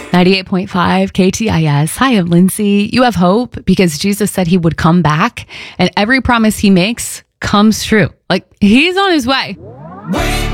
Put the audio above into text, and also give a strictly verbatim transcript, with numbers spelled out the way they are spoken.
ninety-eight point five K T I S. Hi, I'm Lindsay. You have hope because Jesus said he would come back, and every promise he makes comes true. Like, he's on his way.